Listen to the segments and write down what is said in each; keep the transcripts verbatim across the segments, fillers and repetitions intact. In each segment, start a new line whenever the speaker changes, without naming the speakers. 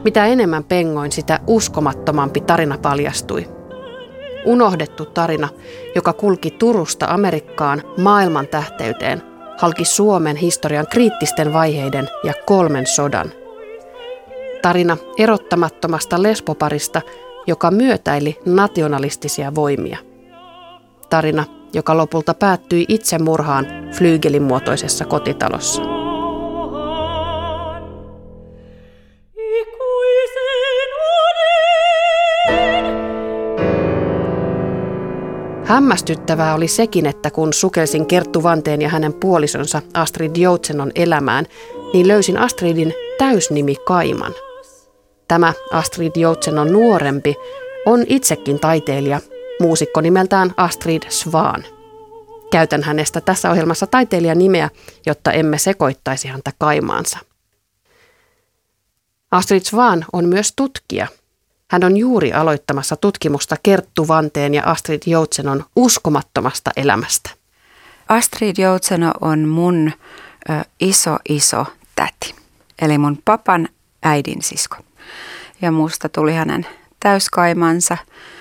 Mitä enemmän pengoin, sitä uskomattomampi tarina paljastui. Unohdettu tarina, joka kulki Turusta Amerikkaan maailman tähteyteen, halki Suomen historian kriittisten vaiheiden ja kolmen sodan. Tarina erottamattomasta lesboparista, joka myötäili nationalistisia voimia. Tarina, joka lopulta päättyi itsemurhaan flyygelin muotoisessa kotitalossa. Hämmästyttävää oli sekin, että kun sukelsin Kerttu Vanteen ja hänen puolisonsa Astrid Joutsenon elämään, niin löysin Astridin täysnimi Kaiman. Tämä Astrid Joutsenon nuorempi on itsekin taiteilija, muusikko nimeltään Astrid Svan. Käytän hänestä tässä ohjelmassa taiteilijan nimeä, jotta emme sekoittaisi häntä Kaimaansa. Astrid Svan on myös tutkija. Hän on juuri aloittamassa tutkimusta Kerttu Vanteen ja Astrid Joutsenon uskomattomasta elämästä.
Astrid Joutseno on mun ö, iso iso täti, eli mun papan äidin sisko. Ja musta tuli hänen täyskaimansa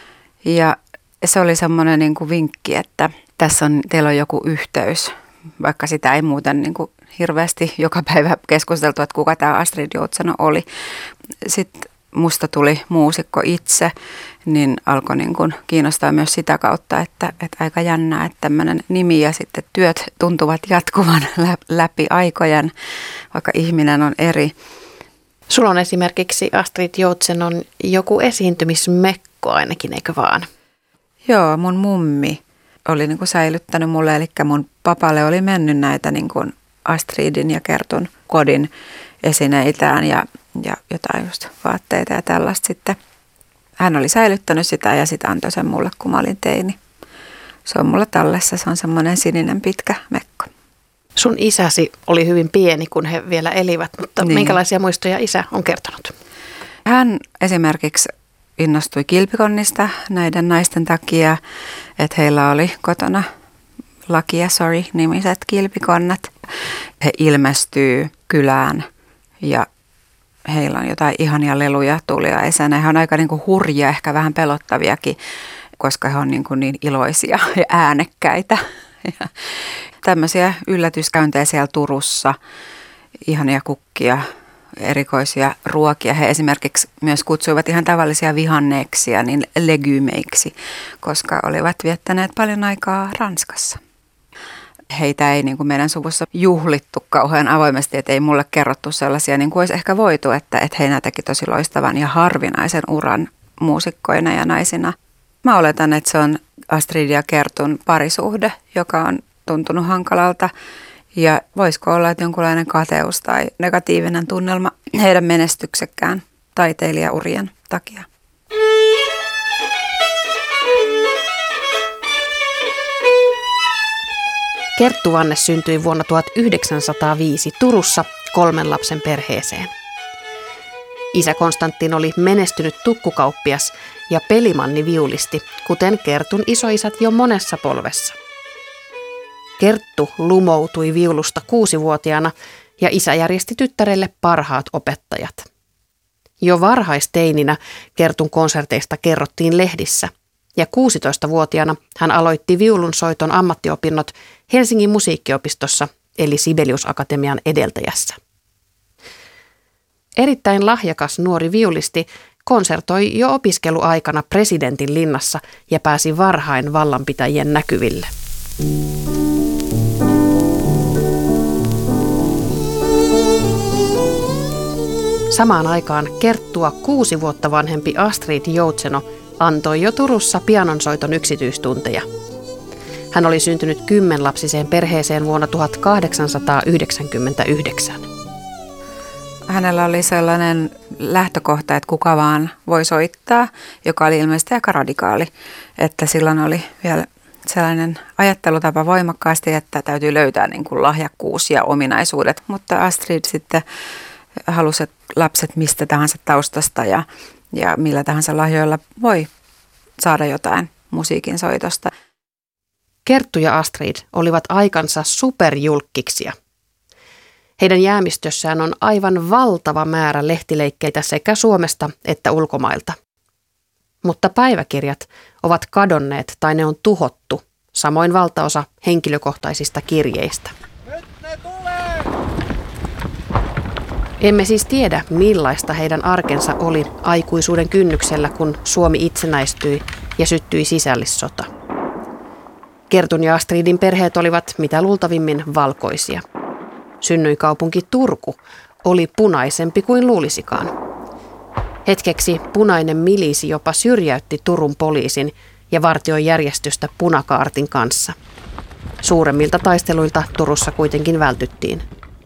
ja se oli semmoinen niin kuin vinkki, että tässä on, teillä on joku yhteys, vaikka sitä ei muuten niin kuin hirveästi joka päivä keskusteltu, että kuka tämä Astrid Joutseno oli. Sitten musta tuli muusikko itse, niin alkoi niin kuin kiinnostaa myös sitä kautta, että, että aika jännää, että tämmöinen nimi ja sitten työt tuntuvat jatkuvan läpi aikojen, vaikka ihminen on eri.
Sulla on esimerkiksi Astrid Joutsenon joku esiintymismekko ainakin, eikö vaan?
Joo, mun mummi oli niin kuin säilyttänyt mulle, eli mun papalle oli mennyt näitä niin kuin Astridin ja Kertun kodin esineitään ja, ja jotain just vaatteita ja tällaista sitten. Hän oli säilyttänyt sitä ja sitä antoi sen mulle, kun mä olin teini. Se on mulla tallessa, se on semmoinen sininen pitkä mekko.
Sun isäsi oli hyvin pieni, kun he vielä elivät, mutta niin. Minkälaisia muistoja isä on kertonut?
Hän esimerkiksi innostui kilpikonnista näiden naisten takia, että heillä oli kotona Lakia Sorry -nimiset kilpikonnat. He ilmestyy kylään ja heillä on jotain ihania leluja tuliaisena. He on aika niin kuin hurjia, ehkä vähän pelottaviakin, koska he on niin, kuin niin iloisia ja äänekkäitä. Ja tämmöisiä yllätyskäyntejä siellä Turussa, ihania kukkia, erikoisia ruokia. He esimerkiksi myös kutsuivat ihan tavallisia vihanneksia niin legumeiksi, koska olivat viettäneet paljon aikaa Ranskassa. Heitä ei niin kuin meidän suvussa juhlittu kauhean avoimesti, että ei mulle kerrottu sellaisia, niin kuin olisi ehkä voitu, että, että he teki tosi loistavan ja harvinaisen uran muusikkoina ja naisina. Mä oletan, että se on Astrid ja Kertun parisuhde, joka on tuntunut hankalalta. Ja voisiko olla, että jonkunlainen kateus tai negatiivinen tunnelma heidän menestyksekkään taiteilijaurien takia.
Kerttu Vanne syntyi vuonna tuhatyhdeksänsataaviisi Turussa kolmen lapsen perheeseen. Isä Konstantin oli menestynyt tukkukauppias ja pelimanni viulisti, kuten Kertun isoisät jo monessa polvessa. Kerttu lumoutui viulusta kuusivuotiaana ja isä järjesti tyttärelle parhaat opettajat. Jo varhaisteininä Kertun konserteista kerrottiin lehdissä ja kuusitoistavuotiaana hän aloitti viulunsoiton ammattiopinnot Helsingin musiikkiopistossa eli Sibelius-akatemian edeltäjässä. Erittäin lahjakas nuori viulisti konsertoi jo opiskeluaikana Presidentin linnassa ja pääsi varhain vallanpitäjien näkyville. Samaan aikaan Kerttua kuusi vuotta vanhempi Astrid Joutseno antoi jo Turussa pianonsoiton yksityistunteja. Hän oli syntynyt kymmenlapsiseen perheeseen vuonna tuhatkahdeksansataayhdeksänkymmentäyhdeksän.
Hänellä oli sellainen lähtökohta, että kuka vaan voi soittaa, joka oli ilmeisesti aika radikaali. Että silloin oli vielä sellainen ajattelutapa voimakkaasti, että täytyy löytää niin kuin lahjakkuus ja ominaisuudet. Mutta Astrid sitten halusi, että lapset mistä tahansa taustasta ja, ja millä tahansa lahjoilla voi saada jotain musiikin soitosta.
Kerttu ja Astrid olivat aikansa superjulkkiksia. Heidän jäämistössään on aivan valtava määrä lehtileikkeitä sekä Suomesta että ulkomailta. Mutta päiväkirjat ovat kadonneet tai ne on tuhottu, samoin valtaosa henkilökohtaisista kirjeistä.
Nyt ne tulee!
Emme siis tiedä, millaista heidän arkensa oli aikuisuuden kynnyksellä, kun Suomi itsenäistyi ja syttyi sisällissota. Kertun ja Astridin perheet olivat mitä luultavimmin valkoisia. Synnyinkaupunki Turku oli punaisempi kuin luulisikaan. Hetkeksi punainen milisi jopa syrjäytti Turun poliisin ja vartioi järjestystä punakaartin kanssa. Suuremmilta taisteluilta Turussa kuitenkin vältyttiin.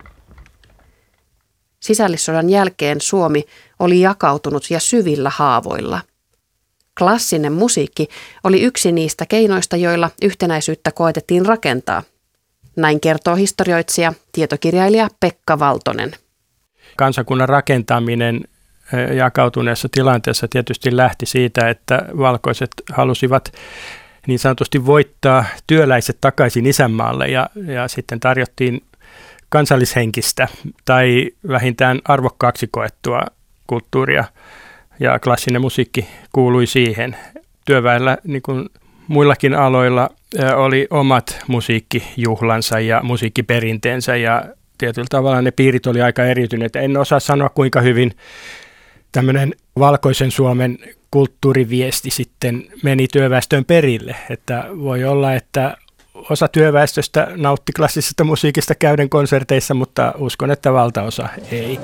Sisällissodan jälkeen Suomi oli jakautunut ja syvillä haavoilla. Klassinen musiikki oli yksi niistä keinoista, joilla yhtenäisyyttä koetettiin rakentaa. Näin kertoo historioitsija, tietokirjailija Pekka Valtonen.
Kansakunnan rakentaminen jakautuneessa tilanteessa tietysti lähti siitä, että valkoiset halusivat niin sanotusti voittaa työläiset takaisin isänmaalle ja, ja sitten tarjottiin kansallishenkistä tai vähintään arvokkaaksi koettua kulttuuria ja klassinen musiikki kuului siihen. Työväellä niin kuin muillakin aloilla oli omat musiikkijuhlansa ja musiikkiperinteensä ja tietyllä tavalla ne piirit oli aika eriytyneet. En osaa sanoa kuinka hyvin tämmöinen valkoisen Suomen kulttuuriviesti sitten meni työväestön perille. Että voi olla, että osa työväestöstä nautti klassisesta musiikista käyden konserteissa, mutta uskon, että valtaosa ei.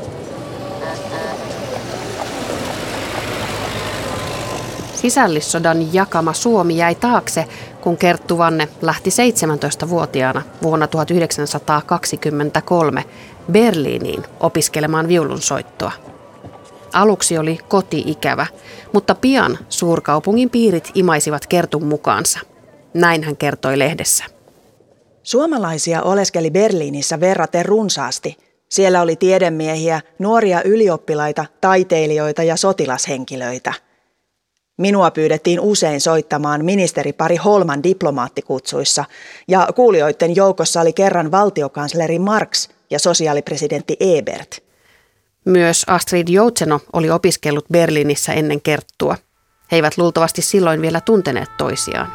Sisällissodan jakama Suomi jäi taakse, kun Kerttu Vanne lähti seitsemäntoistavuotiaana vuonna tuhatyhdeksänsataakaksikymmentäkolme Berliiniin opiskelemaan viulunsoittoa. Aluksi oli koti-ikävä, mutta pian suurkaupungin piirit imaisivat Kertun mukaansa. Näin hän kertoi lehdessä.
Suomalaisia oleskeli Berliinissä verraten runsaasti. Siellä oli tiedemiehiä, nuoria ylioppilaita, taiteilijoita ja sotilashenkilöitä. Minua pyydettiin usein soittamaan ministeripari Holman diplomaatikutsuissa ja kuulijoiden joukossa oli kerran valtiokansleri Marx ja sosiaalipresidentti Ebert.
Myös Astrid Joutseno oli opiskellut Berliinissä ennen Kerttua. He eivät luultavasti silloin vielä tunteneet toisiaan.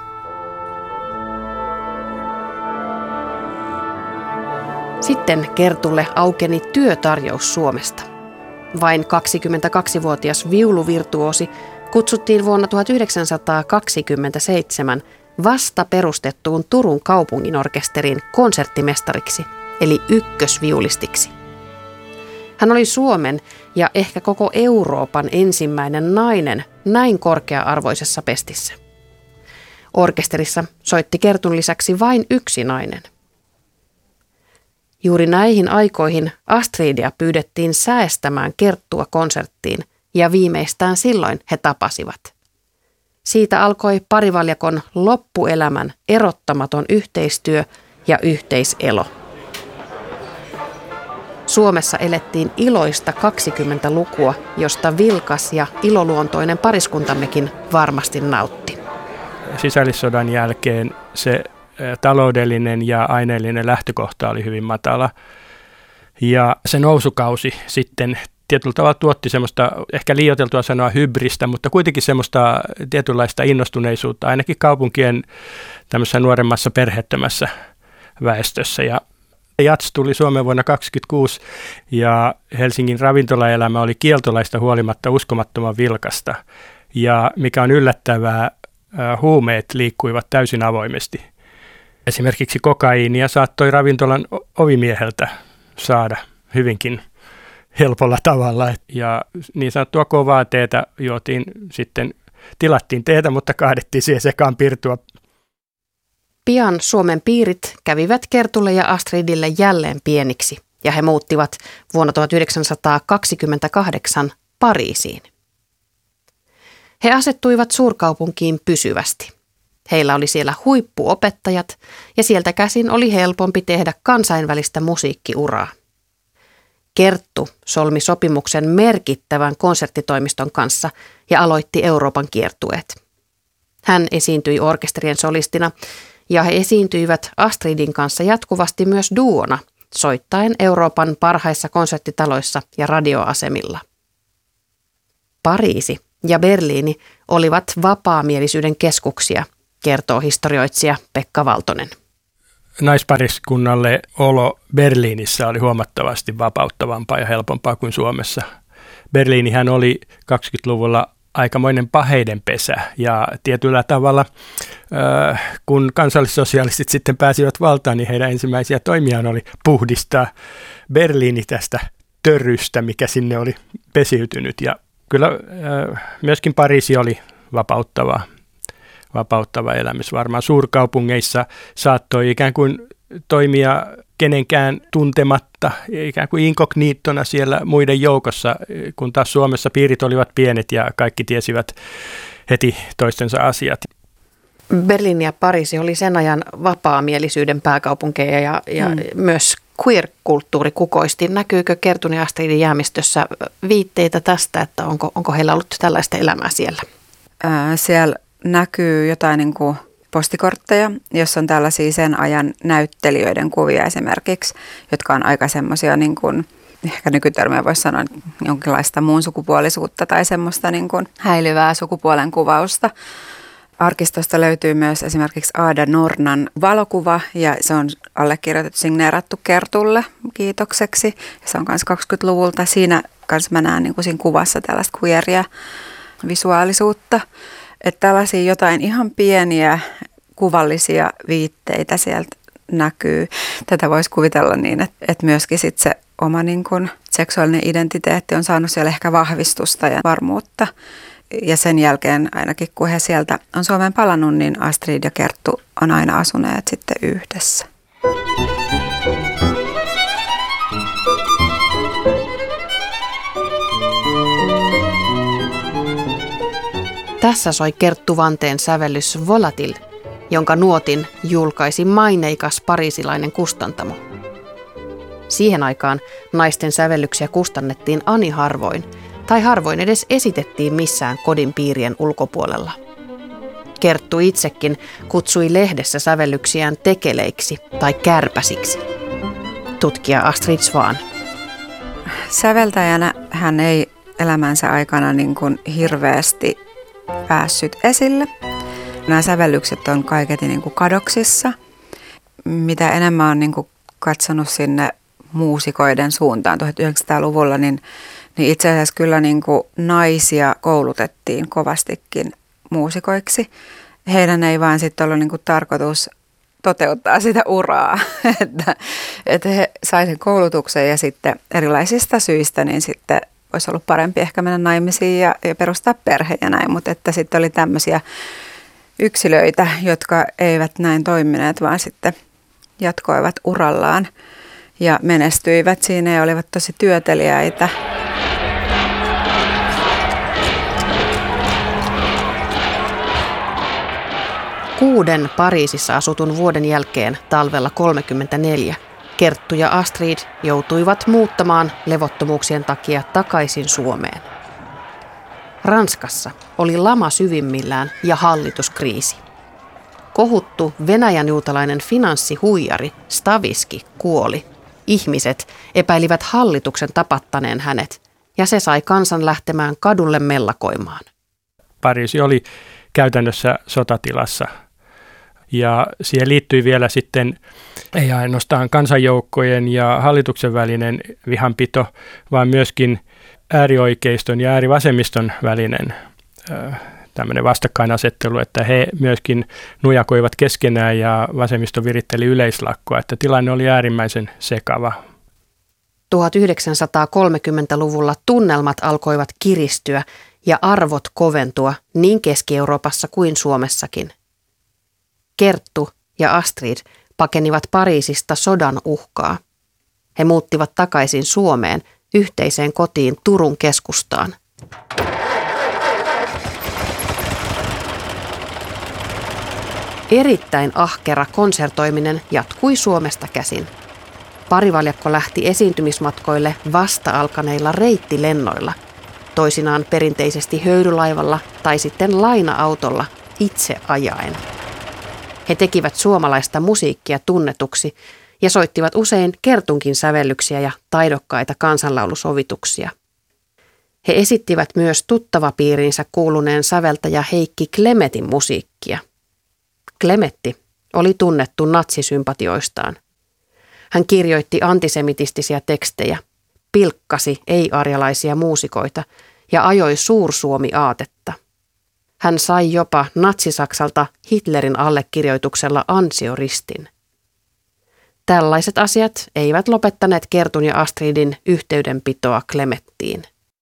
Sitten Kertulle aukeni työtarjous Suomesta. Vain kaksikymmentäkaksivuotias viuluvirtuosi kutsuttiin vuonna tuhatyhdeksänsataakaksikymmentäseitsemän vasta perustettuun Turun kaupunginorkesterin konserttimestariksi, eli ykkösviulistiksi. Hän oli Suomen ja ehkä koko Euroopan ensimmäinen nainen näin korkea-arvoisessa pestissä. Orkesterissa soitti Kertun lisäksi vain yksi nainen. Juuri näihin aikoihin Astridia pyydettiin säestämään Kerttua konserttiin ja viimeistään silloin he tapasivat. Siitä alkoi parivaljakon loppuelämän erottamaton yhteistyö ja yhteiselo. Suomessa elettiin iloista kaksikymmentälukua, josta vilkas ja iloluontoinen pariskuntammekin varmasti nautti.
Sisällissodan jälkeen se taloudellinen ja aineellinen lähtökohta oli hyvin matala. Ja se nousukausi sitten tietyllä tavalla tuotti semmoista, ehkä liioiteltua sanoa hybristä, mutta kuitenkin semmoista tietynlaista innostuneisuutta, ainakin kaupunkien tämmöisessä nuoremmassa perheettömässä väestössä. Ja Jats tuli Suomeen vuonna tuhatyhdeksänsataakaksikymmentäkuusi ja Helsingin ravintolaelämä oli kieltolaista huolimatta uskomattoman vilkasta. Ja mikä on yllättävää, huumeet liikkuivat täysin avoimesti. Esimerkiksi kokaiinia saattoi ravintolan ovimieheltä saada hyvinkin helpolla tavalla. Ja niin sanottua kovaa teetä juotiin sitten, tilattiin teetä, mutta kaadettiin siihen sekaan pirtua.
Pian Suomen piirit kävivät Kertulle ja Astridille jälleen pieniksi ja he muuttivat vuonna tuhatyhdeksänsataakaksikymmentäkahdeksan Pariisiin. He asettuivat suurkaupunkiin pysyvästi. Heillä oli siellä huippuopettajat ja sieltä käsin oli helpompi tehdä kansainvälistä musiikkiuraa. Kerttu solmi sopimuksen merkittävän konserttitoimiston kanssa ja aloitti Euroopan kiertueet. Hän esiintyi orkesterien solistina ja he esiintyivät Astridin kanssa jatkuvasti myös duona soittaen Euroopan parhaissa konserttitaloissa ja radioasemilla. Pariisi ja Berliini olivat vapaamielisyyden keskuksia, kertoo historioitsija Pekka Valtonen.
Naispariskunnalle olo Berliinissä oli huomattavasti vapauttavampaa ja helpompaa kuin Suomessa. Berliinihän oli kaksikymmentäluvulla aikamoinen paheiden pesä ja tietyllä tavalla, äh, kun kansallissosialistit sitten pääsivät valtaan, niin heidän ensimmäisiä toimiaan oli puhdistaa Berliini tästä törrystä, mikä sinne oli pesiytynyt. Ja kyllä äh, myöskin Pariisi oli vapauttava, vapauttava elämys. Varmaan suurkaupungeissa saattoi ikään kuin toimia kenenkään tuntematta, ikään kuin inkogniittona siellä muiden joukossa, kun taas Suomessa piirit olivat pienet ja kaikki tiesivät heti toistensa asiat.
Berliini ja Pariisi oli sen ajan vapaamielisyyden pääkaupunkeja ja, ja mm. myös queer-kulttuuri kukoisti. Näkyykö Kertun ja Astridin jäämistössä viitteitä tästä, että onko, onko heillä ollut tällaista elämää siellä?
Ää, siellä näkyy jotain niin kuin postikortteja, jossa on tällaisia sen ajan näyttelijöiden kuvia esimerkiksi, jotka on aika semmoisia, niin kuin, ehkä nykytermiä voisi sanoa, jonkinlaista muun sukupuolisuutta tai semmoista niin kuin häilyvää sukupuolen kuvausta. Arkistosta löytyy myös esimerkiksi Aada Nornan valokuva ja se on allekirjoitettu, signeerattu Kertulle kiitokseksi. Ja se on myös kaksikymmentäluvulta. Siinä kanssa mä näen niin kuin siinä kuvassa tällaista queeria visuaalisuutta. Että tällaisia jotain ihan pieniä kuvallisia viitteitä sieltä näkyy. Tätä voisi kuvitella niin, että, että myöskin sit se oma niin kuin seksuaalinen identiteetti on saanut siellä ehkä vahvistusta ja varmuutta. Ja sen jälkeen ainakin kun he sieltä on Suomeen palannut, niin Astrid ja Kerttu on aina asuneet sitten yhdessä.
Tässä soi Kerttu Vanteen sävellys Volatil, jonka nuotin julkaisi maineikas pariisilainen kustantamo. Siihen aikaan naisten sävellyksiä kustannettiin ani harvoin, tai harvoin edes esitettiin missään kodin piirien ulkopuolella. Kerttu itsekin kutsui lehdessä sävellyksiään tekeleiksi tai kärpäsiksi. Tutkija Astrid Svan.
Säveltäjänä hän ei elämänsä aikana niin kuin hirveästi päässyt esille. Nämä sävellykset on kaiketi niin kuin kadoksissa. Mitä enemmän on niin kuin katsonut sinne muusikoiden suuntaan tuhatyhdeksänsataaluvulla, niin, niin itse asiassa kyllä niin kuin naisia koulutettiin kovastikin muusikoiksi. Heidän ei vaan sitten ollut niin kuin tarkoitus toteuttaa sitä uraa, että, että he sai sen koulutuksen ja sitten erilaisista syistä niin sitten olisi ollut parempi ehkä mennä naimisiin ja, ja perustaa perhe ja näin, mutta että sitten oli tämmöisiä yksilöitä, jotka eivät näin toimineet, vaan sitten jatkoivat urallaan ja menestyivät siinä ja olivat tosi työteliäitä.
Kuuden Pariisissa asutun vuoden jälkeen talvella kolmekymmentäneljä Kerttu ja Astrid joutuivat muuttamaan levottomuuksien takia takaisin Suomeen. Ranskassa oli lama syvimmillään ja hallituskriisi. Kohuttu Venäjän juutalainen finanssihuijari Staviski kuoli. Ihmiset epäilivät hallituksen tapattaneen hänet ja se sai kansan lähtemään kadulle mellakoimaan.
Pariisi oli käytännössä sotatilassa. Ja siihen liittyi vielä sitten ei ainoastaan kansanjoukkojen ja hallituksen välinen vihanpito, vaan myöskin äärioikeiston ja äärivasemmiston välinen äh, tämmöinen vastakkainasettelu, että he myöskin nujakoivat keskenään ja vasemmisto viritteli yleislakkoa, että tilanne oli äärimmäisen sekava.
tuhatyhdeksänsataakolmekymmentäluvulla tunnelmat alkoivat kiristyä ja arvot koventua niin Keski-Euroopassa kuin Suomessakin. Kerttu ja Astrid pakenivat Pariisista sodan uhkaa. He muuttivat takaisin Suomeen yhteiseen kotiin Turun keskustaan. Erittäin ahkera konsertoiminen jatkui Suomesta käsin. Parivaljakko lähti esiintymismatkoille vasta alkaneilla reittilennoilla, toisinaan perinteisesti höyrylaivalla tai sitten laina-autolla itse ajaen. He tekivät suomalaista musiikkia tunnetuksi ja soittivat usein Kertunkin sävellyksiä ja taidokkaita kansanlaulusovituksia. He esittivät myös tuttavapiiriinsä kuuluneen säveltäjä Heikki Klemetin musiikkia. Klemetti oli tunnettu natsisympatioistaan. Hän kirjoitti antisemitistisiä tekstejä, pilkkasi ei-arjalaisia muusikoita ja ajoi suursuomi-aatetta. Hän sai jopa natsisaksalta Hitlerin allekirjoituksella ansioristin. Tällaiset asiat eivät lopettaneet Kertun ja Astridin yhteydenpitoa Klemettiin.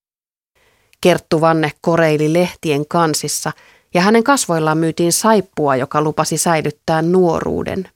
Kerttu Vanne koreili lehtien kansissa ja hänen kasvoillaan myytiin saippua, joka lupasi säilyttää nuoruuden.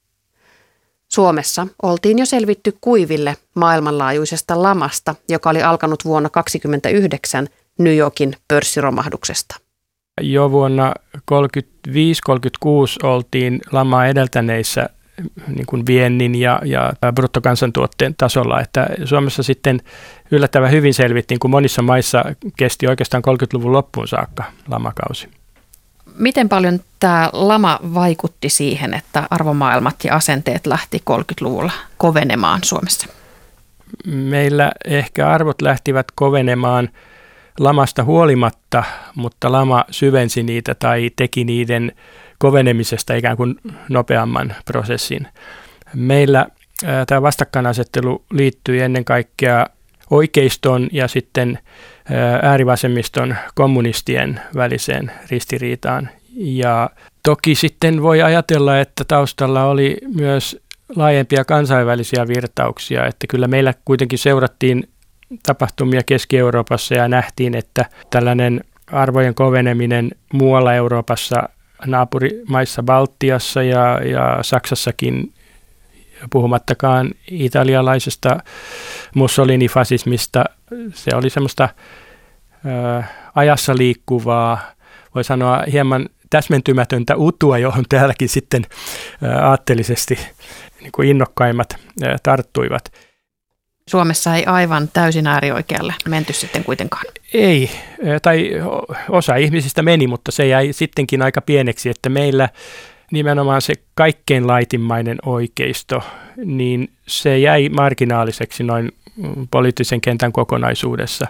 Suomessa oltiin jo selvitty kuiville maailmanlaajuisesta lamasta, joka oli alkanut vuonna tuhatyhdeksänsataakolmekymmentäyhdeksän New Yorkin pörssiromahduksesta.
Jo vuonna kolmekymmentäviisi kolmekymmentäkuusi oltiin lamaa edeltäneissä niin kuin viennin ja, ja bruttokansantuotteen tasolla, että Suomessa sitten yllättävän hyvin selvittiin, kun monissa maissa kesti oikeastaan kolmekymmentäluvun loppuun saakka lamakausi.
Miten paljon tämä lama vaikutti siihen, että arvomaailmat ja asenteet lähti kolmekymmentäluvulla kovenemaan Suomessa?
Meillä ehkä arvot lähtivät kovenemaan lamasta huolimatta, mutta lama syvensi niitä tai teki niiden kovenemisesta ikään kuin nopeamman prosessin. Meillä ää, tämä vastakkainasettelu liittyy ennen kaikkea oikeiston ja sitten ää, äärivasemmiston kommunistien väliseen ristiriitaan. Ja toki sitten voi ajatella, että taustalla oli myös laajempia kansainvälisiä virtauksia, että kyllä meillä kuitenkin seurattiin tapahtumia Keski-Euroopassa ja nähtiin, että tällainen arvojen koveneminen muualla Euroopassa, naapurimaissa Baltiassa ja, ja Saksassakin, puhumattakaan italialaisesta Mussolini-fasismista, se oli semmoista ö, ajassa liikkuvaa, voi sanoa hieman täsmentymätöntä utua, johon täälläkin sitten ö, aatteellisesti niin kuin innokkaimmat ö, tarttuivat.
Suomessa ei aivan täysin äärioikealle menty sitten kuitenkaan.
Ei, tai osa ihmisistä meni, mutta se jäi sittenkin aika pieneksi, että meillä nimenomaan se kaikkein laitimmainen oikeisto, niin se jäi marginaaliseksi noin poliittisen kentän kokonaisuudessa.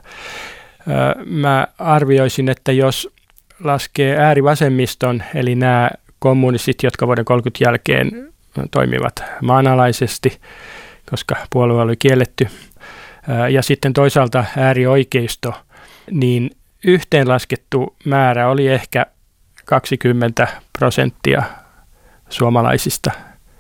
Mä arvioisin, että jos laskee äärivasemmiston, eli nämä kommunistit, jotka vuoden kolmekymmentä jälkeen toimivat maanalaisesti, koska puolue oli kielletty, ja sitten toisaalta äärioikeisto, niin yhteenlaskettu määrä oli ehkä kaksikymmentä prosenttia suomalaisista,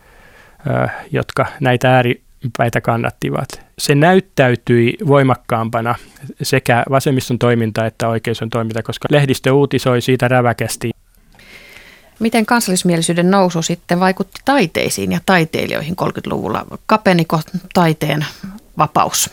jotka näitä ääripäitä kannattivat. Se näyttäytyi voimakkaampana sekä vasemmiston toiminta että oikeiston toiminta, koska lehdistö uutisoi siitä räväkästi.
Miten kansallismielisyyden nousu sitten vaikutti taiteisiin ja taiteilijoihin kolmekymmentäluvulla? Kapeniko taiteen vapaus?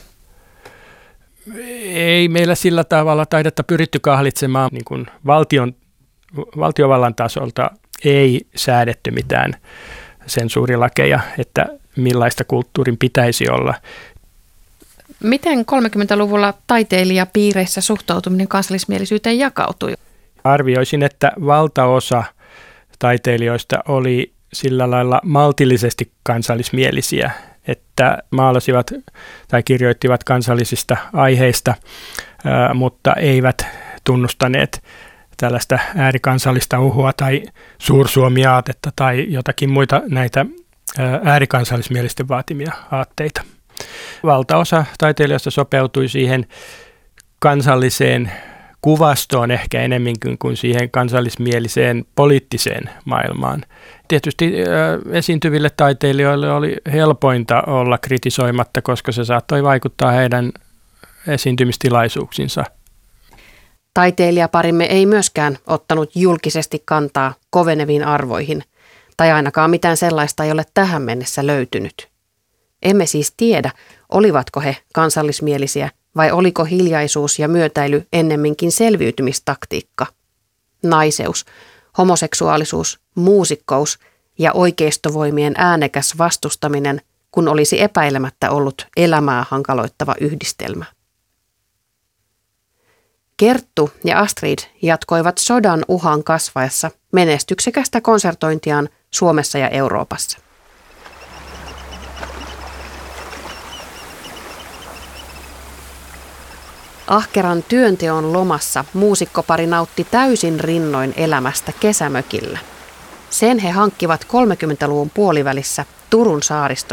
Ei meillä sillä tavalla taidetta pyritty kahlitsemaan niin kuin valtion, valtiovallan tasolta ei säädetty mitään sensuurilakeja, että millaista kulttuurin pitäisi olla.
Miten kolmekymmentäluvulla taiteilijapiireissä suhtautuminen kansallismielisyyteen jakautui?
Arvioisin, että valtaosa taiteilijoista oli sillä lailla maltillisesti kansallismielisiä, että maalasivat tai kirjoittivat kansallisista aiheista, mutta eivät tunnustaneet tällaista äärikansallista uhua tai suursuomi-aatetta tai jotakin muita näitä äärikansallismielisten vaatimia aatteita. Valtaosa taiteilijoista sopeutui siihen kansalliseen kuvastoon ehkä enemmänkin kuin siihen kansallismieliseen poliittiseen maailmaan. Tietysti esiintyville taiteilijoille oli helpointa olla kritisoimatta, koska se saattoi vaikuttaa heidän esiintymistilaisuuksinsa.
Taiteilijaparimme ei myöskään ottanut julkisesti kantaa koveneviin arvoihin, tai ainakaan mitään sellaista ei ole tähän mennessä löytynyt. Emme siis tiedä, olivatko he kansallismielisiä vai oliko hiljaisuus ja myötäily ennemminkin selviytymistaktiikka. Naiseus, homoseksuaalisuus, muusikkous ja oikeistovoimien äänekäs vastustaminen, kun olisi epäilemättä ollut elämää hankaloittava yhdistelmä. Kerttu ja Astrid jatkoivat sodan uhan kasvaessa menestyksekästä konsertointiaan Suomessa ja Euroopassa. Ahkeran työnteon lomassa muusikkopari nautti täysin rinnoin elämästä kesämökillä. Sen he hankkivat kolmekymmentäluvun puolivälissä Turun saaristossa